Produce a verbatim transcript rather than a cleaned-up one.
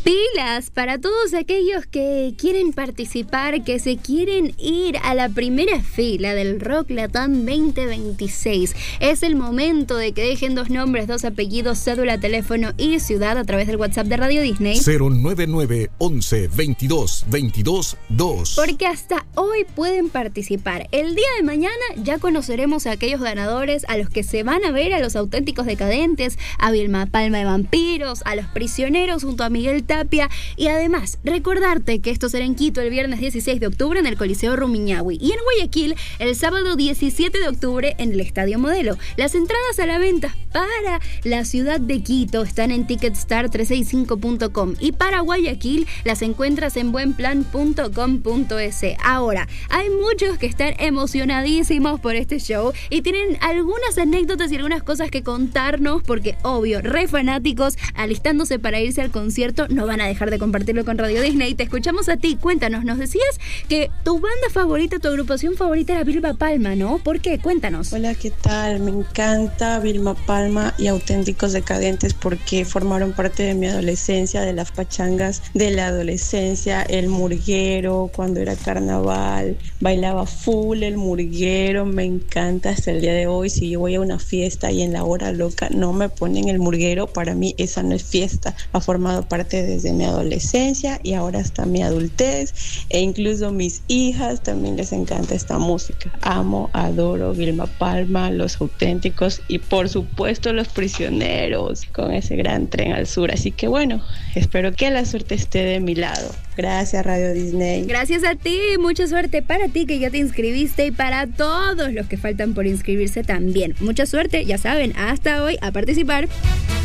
Pilas para todos aquellos que quieren participar, que se quieren ir a la primera fila del Rock Latam veinte veintiséis. Es el momento de que dejen dos nombres, dos apellidos, cédula, teléfono y ciudad a través del WhatsApp de Radio Disney. cero nueve nueve once veintidós veintidós dos. Porque hasta hoy pueden participar. El día de mañana ya conoceremos a aquellos ganadores, a los que se van a ver, a los auténticos decadentes, a Vilma Palma de Vampiros, a los prisioneros junto a Miguel Tapia, y además recordarte que esto será en Quito el viernes dieciséis de octubre en el Coliseo Rumiñahui y en Guayaquil el sábado diecisiete de octubre en el Estadio Modelo. Las entradas a la venta para la ciudad de Quito están en ticketstar trescientos sesenta y cinco punto com y para Guayaquil las encuentras en buenplan punto com punto es. Ahora, hay muchos que están emocionadísimos por este show y tienen algunas anécdotas y algunas cosas que contarnos porque, obvio, re fanáticos, alistándose para irse al concierto, no van a dejar de compartirlo con Radio Disney. Te escuchamos a ti, cuéntanos. Nos decías que tu banda favorita, tu agrupación favorita era Vilma Palma, ¿no? ¿Por qué? Cuéntanos. Hola, ¿qué tal? Me encanta Vilma Palma y Auténticos Decadentes porque formaron parte de mi adolescencia, de las pachangas de la adolescencia, el murguero, cuando era carnaval, bailaba full el murguero, me encanta hasta el día de hoy. Si yo voy a una fiesta y en la hora loca no me ponen el murguero, para mí esa no es fiesta. Ha formado parte desde mi adolescencia y ahora hasta mi adultez, e incluso mis hijas también les encanta esta música. Amo, adoro Vilma Palma, Los Auténticos y por supuesto Los Prisioneros con ese gran tren al sur. Así que bueno, espero que la suerte esté de mi lado. Gracias, Radio Disney. Gracias a ti, mucha suerte para ti que ya te inscribiste y para todos los que faltan por inscribirse también. Mucha suerte, ya saben, hasta hoy a participar.